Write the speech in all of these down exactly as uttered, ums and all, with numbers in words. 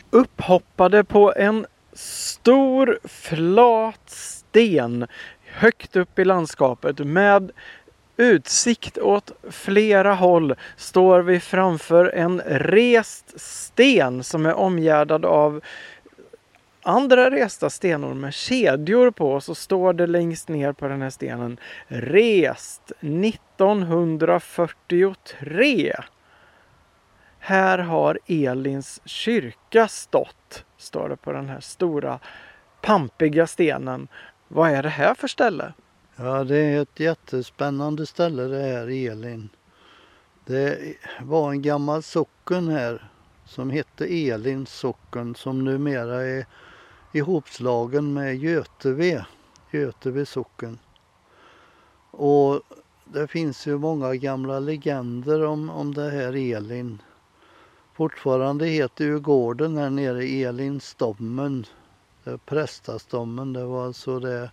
Upphoppade på en stor flat sten högt upp i landskapet med utsikt åt flera håll står vi framför en rest sten som är omgärdad av andra resta stenor med kedjor på. Så står det längst ner på den här stenen: rest nittonhundrafyrtiotre. Här har Elins kyrka stått, står det på den här stora pampiga stenen. Vad är det här för ställe? Ja, det är ett jättespännande ställe det här, Elin. Det var en gammal socken här som hette Elins socken, som numera är ihopslagen med Göteve, Göteve socken. Och det finns ju många gamla legender om, om det här Elin. Fortfarande heter ju gården här nere Elinstommen, prästastommen. Det var alltså det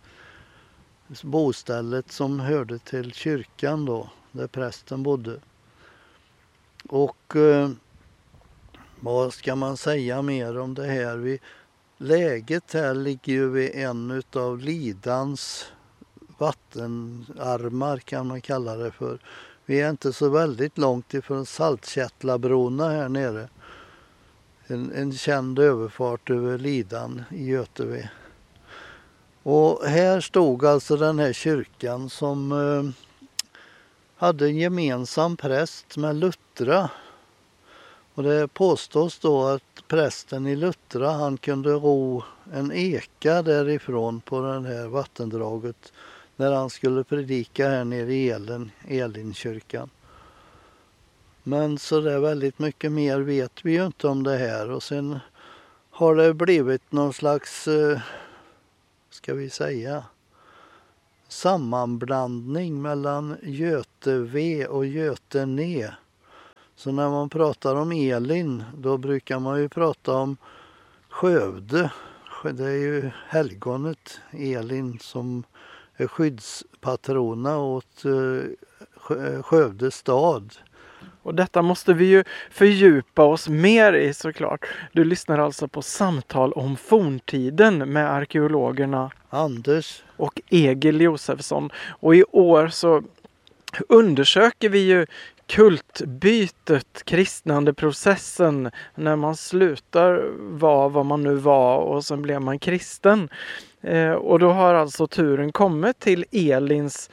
bostället som hörde till kyrkan då, där prästen bodde. Och eh, vad ska man säga mer om det här? Vi, läget här ligger ju vid en av Lidans vattenarmar, kan man kalla det för. Vi är inte så väldigt långt ifrån Saltkättlabrona här nere. En, en känd överfart över Lidan i Göteve. Och här stod alltså den här kyrkan som eh, hade en gemensam präst med Luttra. Och det påstås då att prästen i Luttra, han kunde ro en eka därifrån på det här vattendraget när han skulle predika här nere i Elen, Elinkyrkan. Men så där väldigt mycket mer vet vi ju inte om det här. Och sen har det blivit någon slags, eh, ska vi säga, sammanblandning mellan Göteve och Götene. Så när man pratar om Elin, då brukar man ju prata om Skövde. Det är ju helgonet Elin som är skyddspatrona åt Skövde stad. Och detta måste vi ju fördjupa oss mer i, såklart. Du lyssnar alltså på Samtal om forntiden med arkeologerna Anders och Egil Josefsson. Och i år så undersöker vi ju kultbytet, kristnandeprocessen, när man slutar vara vad man nu var och sen blev man kristen. Eh, och då har alltså turen kommit till Elins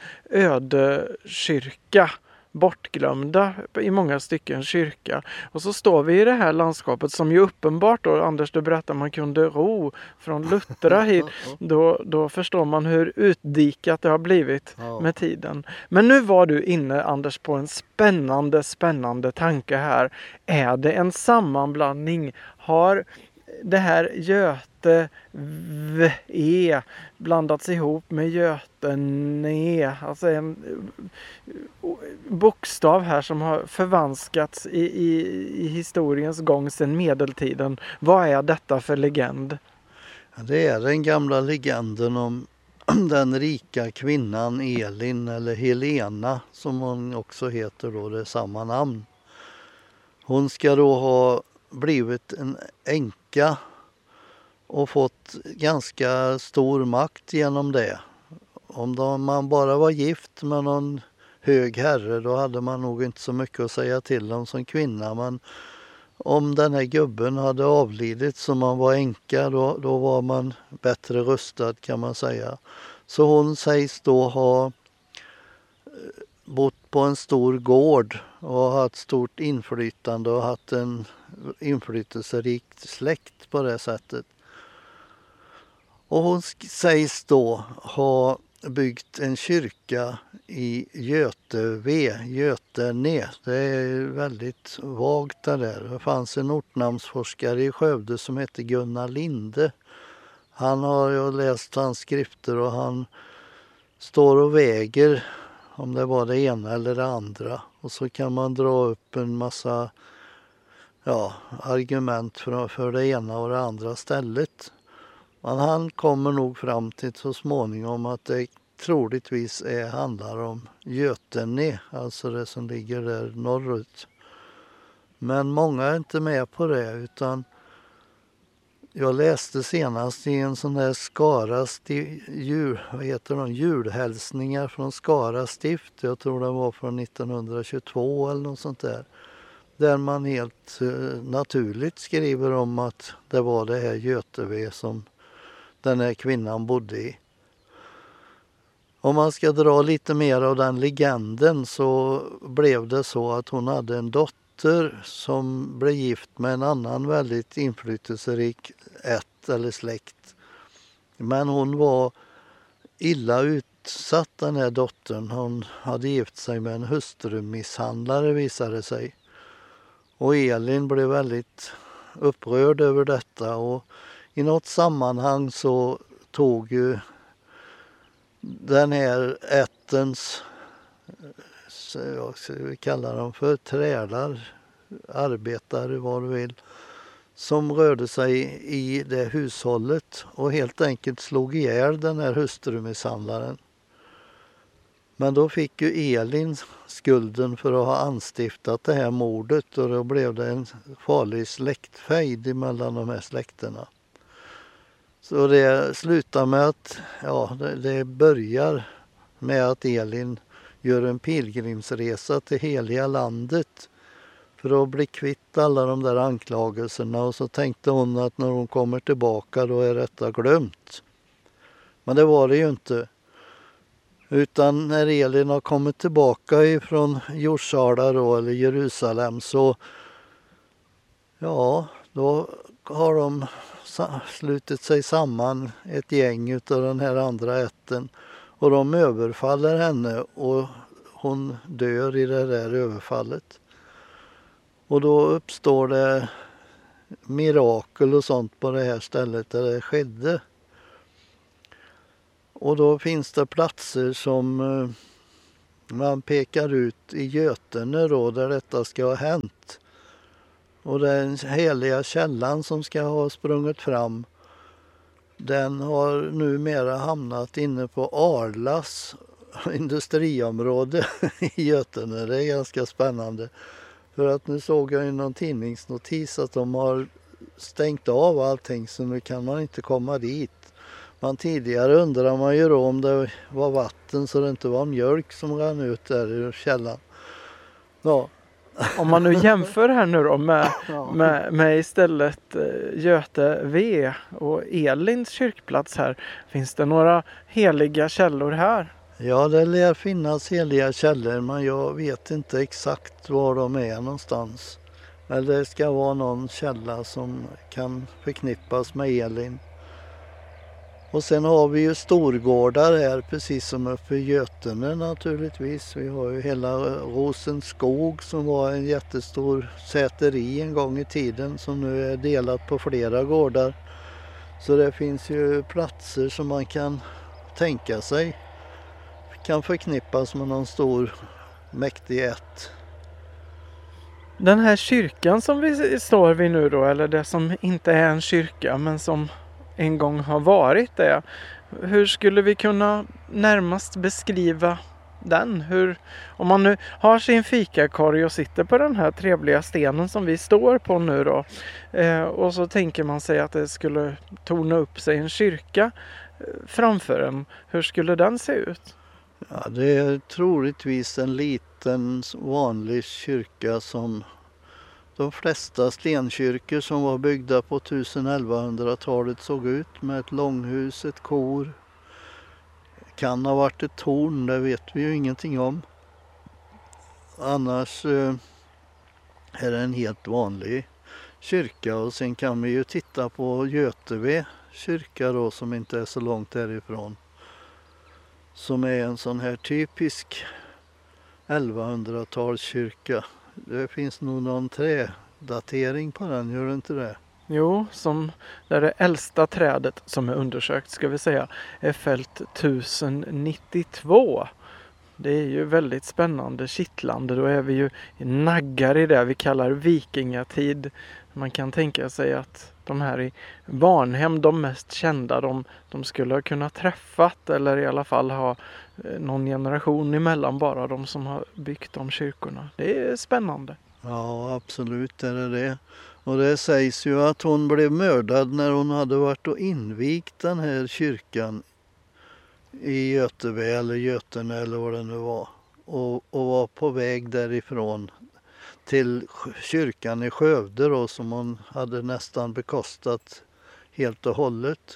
ödekyrka, bortglömda i många stycken kyrka. Och så står vi i det här landskapet som ju uppenbart då, Anders, du berättar, man kunde ro från Luttra hit. Då, då förstår man hur utdikat det har blivit Ja. med tiden. Men nu var du inne, Anders, på en spännande, spännande tanke här. Är det en sammanblandning? Har det här Göte v e blandats ihop med Götene, alltså en bokstav här som har förvanskats i, i, i historiens gång sedan medeltiden. Vad är detta för legend? Det är den gamla legenden om den rika kvinnan Elin, eller Helena som hon också heter då, det är samma namn. Hon ska då ha blivit en änka och fått ganska stor makt genom det. Om de, man bara var gift med någon hög herre, då hade man nog inte så mycket att säga till om som kvinna. Men om den här gubben hade avlidit som man var änka, då, då var man bättre rustad, kan man säga. Så hon sägs då ha bott på en stor gård och haft stort inflytande och haft en inflytelserik släkt på det sättet. Och hon sägs då ha byggt en kyrka i Göteve, Götene. Det är väldigt vagt det där. Det fanns en ortnamnsforskare i Skövde som heter Gunnar Linde. Han har ju läst hans skrifter och han står och väger om det var det ena eller det andra. Och så kan man dra upp en massa ja, argument för, för det ena och det andra stället. Men han kommer nog fram till så småningom att det troligtvis är, handlar om Götene, alltså det som ligger där norrut. Men många är inte med på det, utan jag läste senast i en sån där Skara sti, jul, vad heter de, julhälsningar från Skara stift. Jag tror det var från nittonhundratjugotvå eller något sånt där. Där man helt eh, naturligt skriver om att det var det här Göteve som den här kvinnan bodde i. Om man ska dra lite mer av den legenden så blev det så att hon hade en dotter som blev gift med en annan väldigt inflytelserik ett eller släkt. Men hon var illa utsatt, den här dottern. Hon hade gift sig med en hustrumisshandlare, visade sig. Och Elin blev väldigt upprörd över detta, och i något sammanhang så tog ju den här ättens, jag ska kalla dem för trälar, arbetare, vad du vill, som rörde sig i det hushållet och helt enkelt slog ihjäl den här hustrumisshandlaren. Men då fick ju Elin skulden för att ha anstiftat det här mordet, och då blev det en farlig släktfejd mellan de här släkterna. Så det slutar med att, ja, det, det börjar med att Elin gör en pilgrimsresa till heliga landet för att bli kvitt alla de där anklagelserna, och så tänkte hon att när hon kommer tillbaka då är detta glömt. Men det var det ju inte. Utan när Elin har kommit tillbaka ifrån Jerusalem då, eller Jerusalem, så ja, då har de slutit sig samman, ett gäng utav den här andra ätten, och de överfaller henne och hon dör i det där överfallet. Och då uppstår det mirakel och sånt på det här stället där det skedde. Och då finns det platser som man pekar ut i Götene då, där detta ska ha hänt. Och den heliga källan som ska ha sprungit fram, den har numera hamnat inne på Arlas industriområde i Götene. Det är ganska spännande. För att nu såg jag i någon tidningsnotis att de har stängt av allting, så nu kan man inte komma dit. Man tidigare undrar man ju då om det var vatten så det inte var mjölk som rann ut där ur källan. Ja. Om man nu jämför här nu då med, med, med istället Göte V och Elins kyrkplats här. Finns det några heliga källor här? Ja, det lär finnas heliga källor, men jag vet inte exakt var de är någonstans. Men det ska vara någon källa som kan förknippas med Elin. Och sen har vi ju storgårdar här, precis som uppe i Götene naturligtvis. Vi har ju hela Rosenskog som var en jättestor säteri en gång i tiden, som nu är delat på flera gårdar. Så det finns ju platser som man kan tänka sig kan förknippas med någon stor mäktig ätt. Den här kyrkan som vi står vid nu då, eller det som inte är en kyrka men som en gång har varit det. Hur skulle vi kunna närmast beskriva den? Hur, om man nu har sin fikakorg och sitter på den här trevliga stenen som vi står på nu då, eh, och så tänker man sig att det skulle torna upp sig en kyrka eh, framför en. Hur skulle den se ut? Ja, det är troligtvis en liten vanlig kyrka som de flesta stenkyrkor som var byggda på tusen-elvahundratalet såg ut, med ett långhus, ett kor. Kan ha varit ett torn, det vet vi ju ingenting om. Annars eh, är det en helt vanlig kyrka, och sen kan vi ju titta på Göteve kyrka då, som inte är så långt därifrån. Som är en sån här typisk elvahundratalskyrka. Det finns nog någon trädatering på den, gör det inte det? Jo, som där det äldsta trädet som är undersökt, ska vi säga, är fällt tusen nittiotvå. Det är ju väldigt spännande, kittlande. Då är vi ju naggar i det vi kallar vikingatid. Man kan tänka sig att de här i Varnhem, de mest kända, de, de skulle ha kunnat träffat, eller i alla fall ha någon generation emellan bara, de som har byggt de kyrkorna. Det är spännande. Ja, absolut är det det. Och det sägs ju att hon blev mördad när hon hade varit och invigt den här kyrkan i Götebe eller Götene eller vad det nu var. Och, och var på väg därifrån till kyrkan i Skövde då, som hon hade nästan bekostat helt och hållet.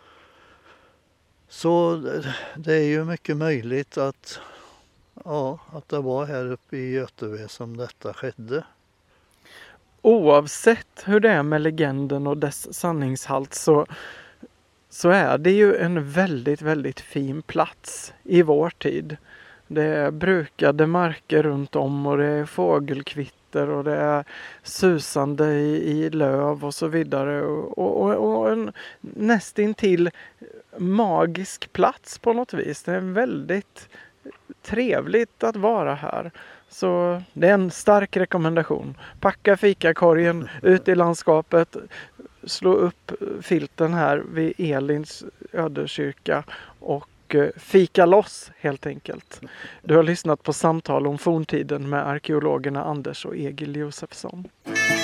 Så det är ju mycket möjligt att, ja, att det var här uppe i Götebe som detta skedde. Oavsett hur det är med legenden och dess sanningshalt så, så är det ju en väldigt, väldigt fin plats i vår tid. Det är brukade marker runt om och det är fågelkvitter och det är susande i, i löv och så vidare. Och, och, och en nästintill magisk plats på något vis. Det är väldigt trevligt att vara här. Så det är en stark rekommendation. Packa fikakorgen ut i landskapet. Slå upp filten här vid Elins ödekyrka och fika loss helt enkelt. Du har lyssnat på samtal om forntiden med arkeologerna Anders och Egil Josefsson.